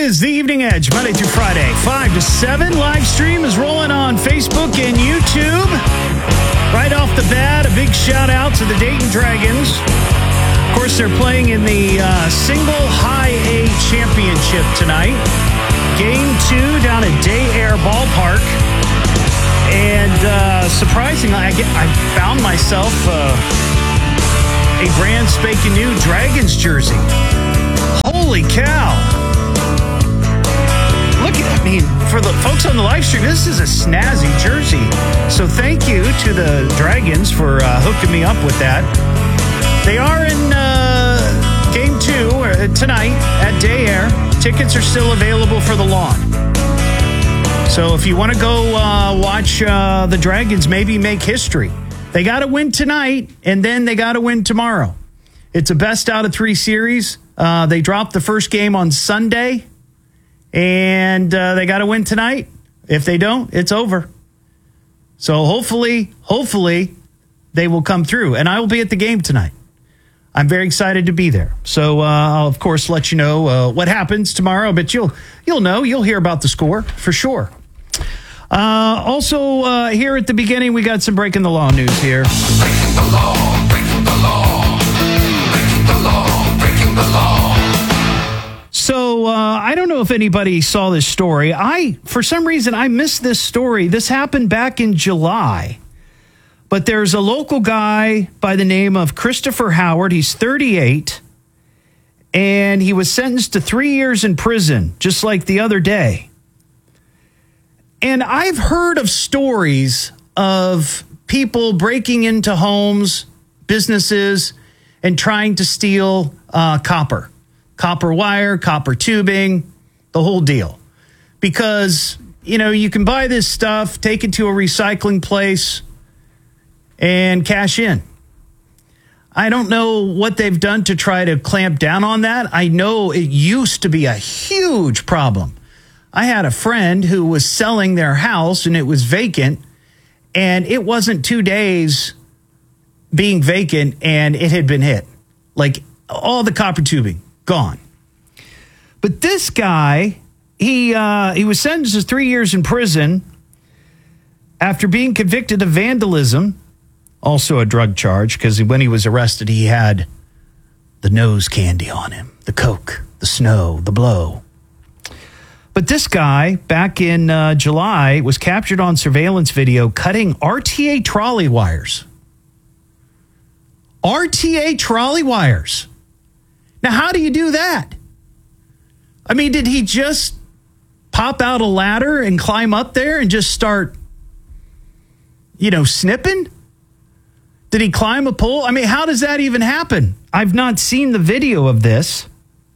is the Evening Edge, Monday through Friday, 5 to 7. Live stream is rolling on Facebook and YouTube. Right off the bat, a big shout out to the Dayton Dragons. Of course, they're playing in the single high A championship tonight. Game 2 down at Day Air Ballpark. And surprisingly, I found myself a brand spanking new Dragons jersey. Holy cow. Look at, for the folks on the live stream, this is a snazzy jersey. So thank you to the Dragons for hooking me up with that. They are in Game 2 tonight at Day Air. Tickets are still available for the lawn. So if you want to go watch the Dragons maybe make history, they got to win tonight, and then they got to win tomorrow. It's a best out of 3 series. They dropped the first game on Sunday, and they got to win tonight. If they don't, it's over. So hopefully they will come through, and I will be at the game tonight. I'm very excited to be there. So I'll, of course, let you know what happens tomorrow, but you'll know. You'll hear about the score for sure. Also, here at the beginning, we got some Breaking the Law news here. Breaking the law, breaking the law, breaking the law, breaking the law. So I don't know if anybody saw this story. For some reason, I missed this story. This happened back in July. But there's a local guy by the name of Christopher Howard. He's 38, and he was sentenced to 3 years in prison, just like the other day. And I've heard of stories of people breaking into homes, businesses, and trying to steal copper wire, copper tubing, the whole deal. Because, you can buy this stuff, take it to a recycling place, and cash in. I don't know what they've done to try to clamp down on that. I know it used to be a huge problem. I had a friend who was selling their house and it was vacant, and it wasn't 2 days being vacant and it had been hit. Like all the copper tubing gone. But this guy, he was sentenced to 3 years in prison after being convicted of vandalism. Also a drug charge, because when he was arrested, he had the nose candy on him, the coke, the snow, the blow. But this guy, back in July, was captured on surveillance video cutting RTA trolley wires. RTA trolley wires. Now, how do you do that? Did he just pop out a ladder and climb up there and just start, snipping? Did he climb a pole? How does that even happen? I've not seen the video of this.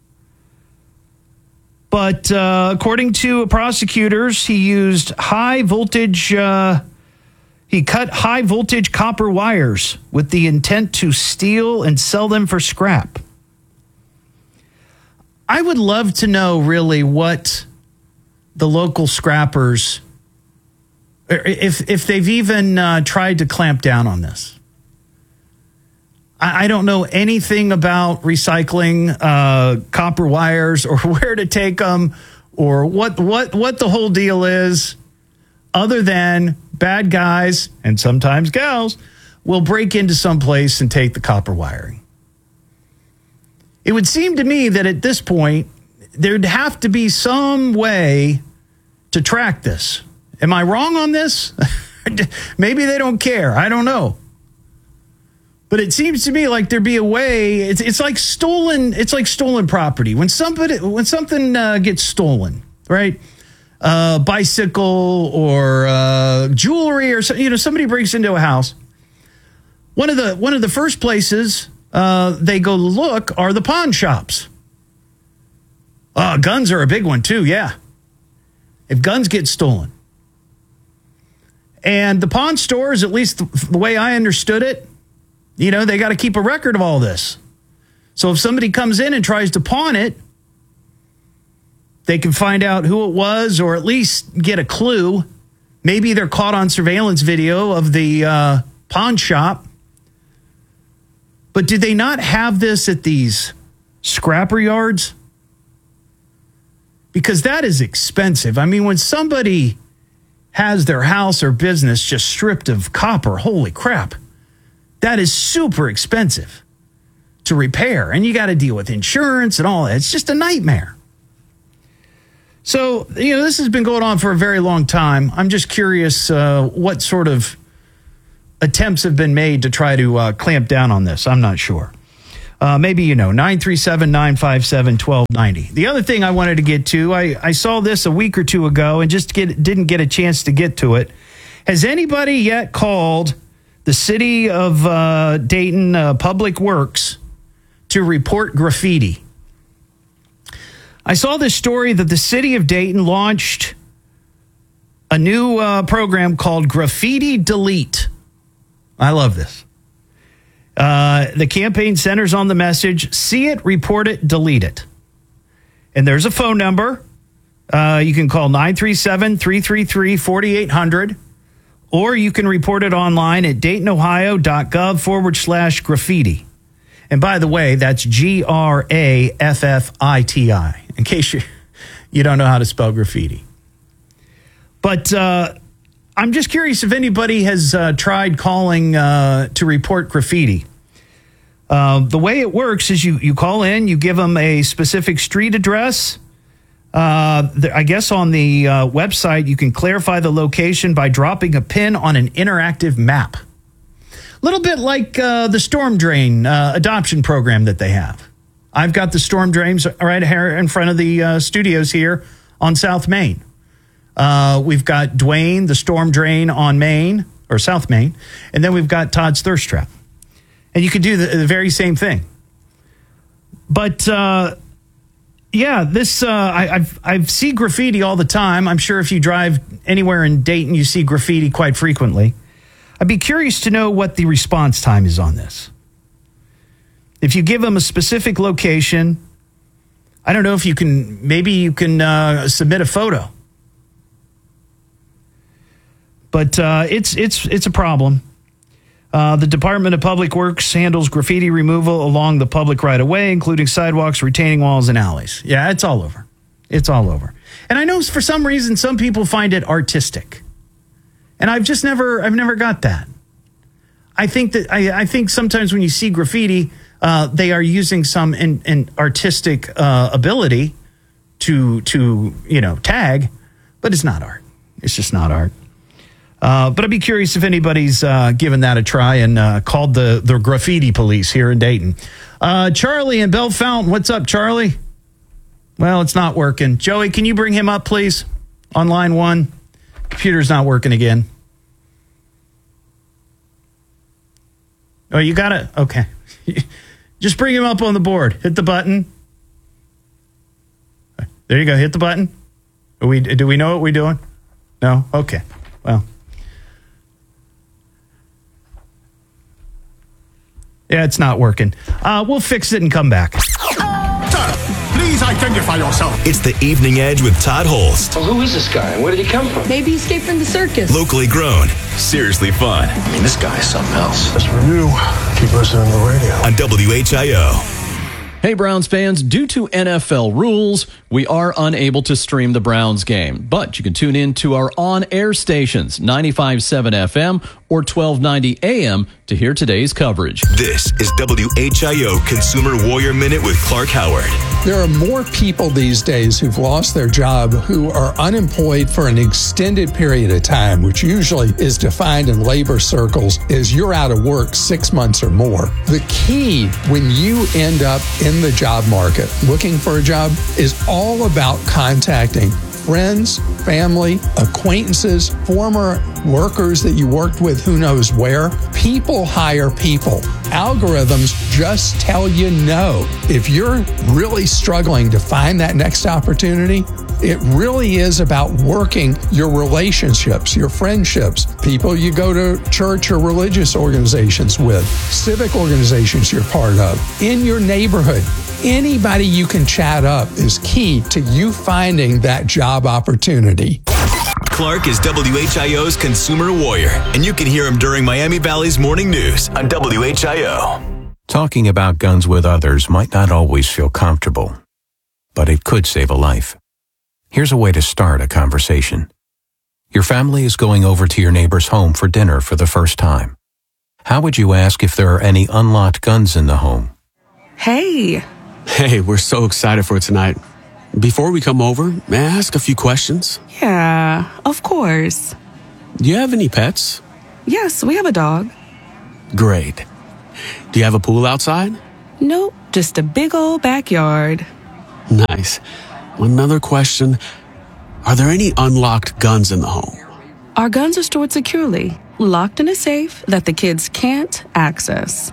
But according to prosecutors, he used high voltage, he cut high voltage copper wires with the intent to steal and sell them for scrap. I would love to know really what the local scrappers, if they've even tried to clamp down on this. I don't know anything about recycling copper wires or where to take them or what the whole deal is, other than bad guys and sometimes gals will break into some place and take the copper wiring. It would seem to me that at this point, there'd have to be some way to track this. Am I wrong on this? Maybe they don't care. I don't know. But it seems to me like there'd be a way. It's like stolen. It's like stolen property. When something gets stolen, right? Bicycle or jewelry or somebody breaks into a house. One of the first places they go look are the pawn shops. Guns are a big one too. Yeah, if guns get stolen, and the pawn stores, at least the way I understood it. They got to keep a record of all this. So if somebody comes in and tries to pawn it, they can find out who it was or at least get a clue. Maybe they're caught on surveillance video of the pawn shop. But do they not have this at these scrapper yards? because that is expensive. I mean, when somebody has their house or business just stripped of copper, holy crap, that is super expensive to repair. And you got to deal with insurance and all that. It's just a nightmare. So, this has been going on for a very long time. I'm just curious what sort of attempts have been made to try to clamp down on this. I'm not sure. Maybe 937-957-1290. The other thing I wanted to get to, I saw this a week or two ago and just didn't get a chance to get to it. Has anybody yet called the city of Dayton Public Works to report graffiti? I saw this story that the city of Dayton launched a new program called Graffiti Delete. I love this. The campaign centers on the message, see it, report it, delete it. And there's a phone number. You can call 937-333-4800, or you can report it online at DaytonOhio.gov/graffiti. And by the way, that's GRAFFITI, in case you don't know how to spell graffiti. But I'm just curious if anybody has tried calling to report graffiti. The way it works is you call in, you give them a specific street address. I guess on the website, you can clarify the location by dropping a pin on an interactive map. A little bit like the storm drain adoption program that they have. I've got the storm drains right here in front of the studios here on South Main. We've got Dwayne, the storm drain on Main, or South Main, and then we've got Todd's Thirst Trap. And you could do the very same thing. But, this I see graffiti all the time. I'm sure if you drive anywhere in Dayton, you see graffiti quite frequently. I'd be curious to know what the response time is on this. If you give them a specific location, I don't know if you can, maybe you can submit a photo. But it's a problem. The Department of Public Works handles graffiti removal along the public right-of-way, including sidewalks, retaining walls, and alleys. Yeah, it's all over. It's all over. And I know for some reason some people find it artistic. And I've never got that. I think sometimes when you see graffiti, they are using some artistic ability to tag, but it's not art. It's just not art. But I'd be curious if anybody's given that a try and called the graffiti police here in Dayton. Charlie in Belle Fountain. What's up, Charlie? Well, it's not working. Joey, can you bring him up, please? On line 1. Computer's not working again. Oh, you got it? Okay. Just bring him up on the board. Hit the button. There you go. Hit the button. Do we know what we're doing? No? Okay. Well. Yeah, it's not working. We'll fix it and come back. Sir, please identify yourself. It's the Evening Edge with Todd Holst. Well, who is this guy and where did he come from? Maybe he escaped from the circus. Locally grown, seriously fun. I mean, this guy is something else. As for you, keep listening to the radio. On WHIO. Hey, Browns fans, due to NFL rules, we are unable to stream the Browns game, but you can tune in to our on-air stations, 95.7 FM or 1290 AM, to hear today's coverage. This is WHIO Consumer Warrior Minute with Clark Howard. There are more people these days who've lost their job who are unemployed for an extended period of time, which usually is defined in labor circles as you're out of work 6 months or more. The key when you end up in the job market looking for a job is all about contacting friends, family, acquaintances, former workers that you worked with who knows where. People hire people. Algorithms just tell you no. If you're really struggling to find that next opportunity, it really is about working your relationships, your friendships, people you go to church or religious organizations with, civic organizations you're part of, in your neighborhood. Anybody you can chat up is key to you finding that job opportunity. Clark is WHIO's Consumer Warrior, and you can hear him during Miami Valley's Morning News on WHIO. Talking about guns with others might not always feel comfortable, but it could save a life. Here's a way to start a conversation. Your family is going over to your neighbor's home for dinner for the first time. How would you ask if there are any unlocked guns in the home? Hey. Hey, we're so excited for tonight. Before we come over, may I ask a few questions? Yeah, of course. Do you have any pets? Yes, we have a dog. Great. Do you have a pool outside? Nope, just a big old backyard. Nice. Another question. Are there any unlocked guns in the home? Our guns are stored securely, locked in a safe that the kids can't access.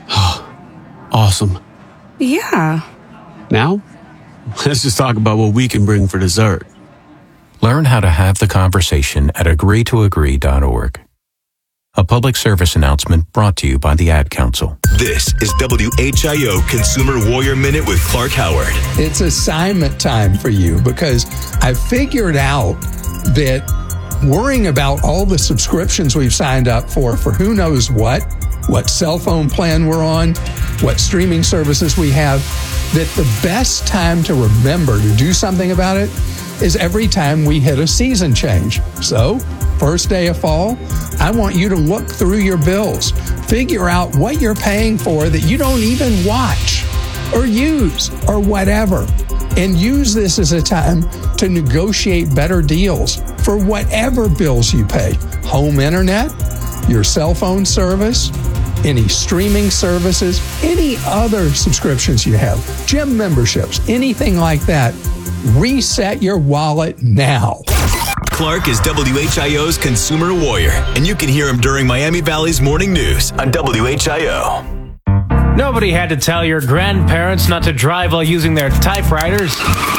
Awesome. Yeah. Now, let's just talk about what we can bring for dessert. Learn how to have the conversation at agreetoagree.org. A public service announcement brought to you by the Ad Council. This is WHIO Consumer Warrior Minute with Clark Howard. It's assignment time for you because I figured out that worrying about all the subscriptions we've signed up for who knows what cell phone plan we're on, what streaming services we have, that the best time to remember to do something about it is every time we hit a season change. So, first day of fall, I want you to look through your bills, figure out what you're paying for that you don't even watch or use or whatever, and use this as a time to negotiate better deals for whatever bills you pay. Home internet, your cell phone service, any streaming services, any other subscriptions you have, gym memberships, anything like that. Reset your wallet now. Clark is WHIO's Consumer Warrior, and you can hear him during Miami Valley's morning news on WHIO. Nobody had to tell your grandparents not to drive while using their typewriters.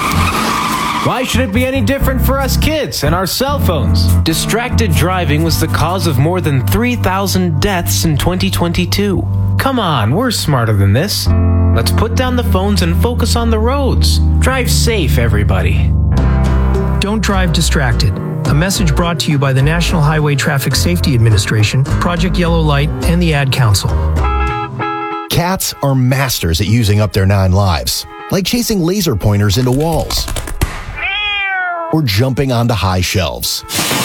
Why should it be any different for us kids and our cell phones? Distracted driving was the cause of more than 3,000 deaths in 2022. Come on, we're smarter than this. Let's put down the phones and focus on the roads. Drive safe, everybody. Don't drive distracted. A message brought to you by the National Highway Traffic Safety Administration, Project Yellow Light, and the Ad Council. Cats are masters at using up their 9 lives, like chasing laser pointers into walls or jumping onto high shelves.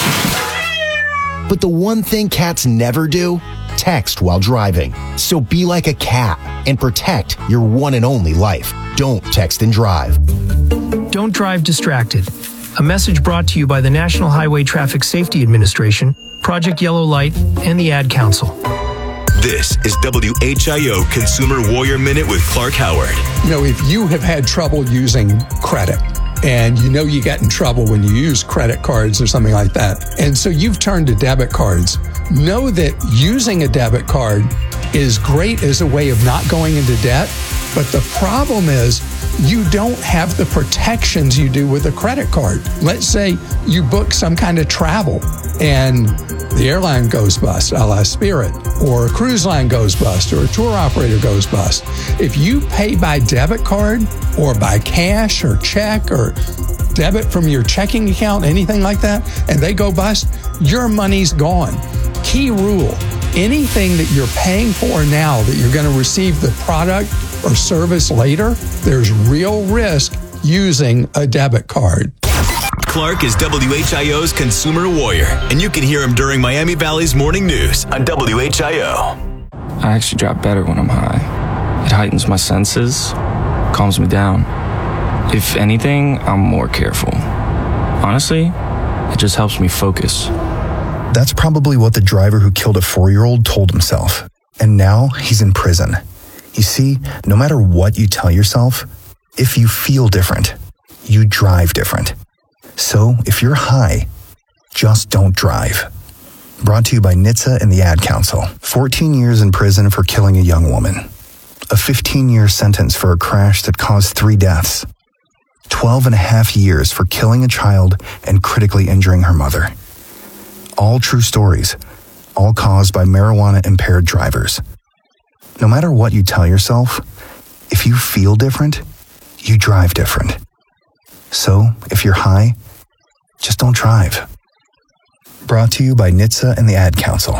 But the one thing cats never do, text while driving. So be like a cat and protect your one and only life. Don't text and drive. Don't drive distracted. A message brought to you by the National Highway Traffic Safety Administration, Project Yellow Light, and the Ad Council. This is WHIO Consumer Warrior Minute with Clark Howard. You know, if you have had trouble using credit, and you know you get in trouble when you use credit cards or something like that, and so you've turned to debit cards, know that using a debit card is great as a way of not going into debt, but the problem is you don't have the protections you do with a credit card. Let's say you book some kind of travel and the airline goes bust, a la Spirit, or a cruise line goes bust, or a tour operator goes bust. If you pay by debit card or by cash or check or debit from your checking account, anything like that, and they go bust, your money's gone. Key rule, anything that you're paying for now that you're going to receive the product or service later, there's real risk using a debit card. Clark is WHIO's Consumer Warrior, and you can hear him during Miami Valley's morning news on WHIO. I actually drop better when I'm high. It heightens my senses, calms me down. If anything, I'm more careful. Honestly, it just helps me focus. That's probably what the driver who killed a 4-year-old told himself. And now he's in prison. You see, no matter what you tell yourself, if you feel different, you drive different. So if you're high, just don't drive. Brought to you by NHTSA and the Ad Council. 14 years in prison for killing a young woman. A 15-year sentence for a crash that caused 3 deaths. 12 and a half years for killing a child and critically injuring her mother. All true stories, all caused by marijuana-impaired drivers. No matter what you tell yourself, if you feel different, you drive different. So, if you're high, just don't drive. Brought to you by NHTSA and the Ad Council.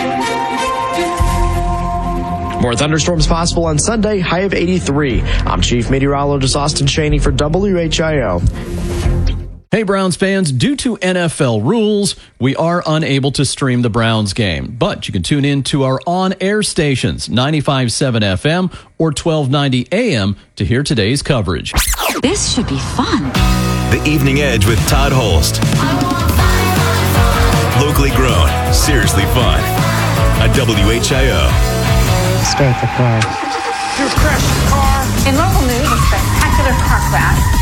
More thunderstorms possible on Sunday, high of 83. I'm Chief Meteorologist Austin Cheney for WHIO. Hey, Browns fans, due to NFL rules, we are unable to stream the Browns game, but you can tune in to our on-air stations, 95.7 FM or 1290 AM, to hear today's coverage. This should be fun. The Evening Edge with Todd Holst. Locally grown, seriously fun. On WHIO. Start the car. You crashed the car. In local news, a spectacular car crash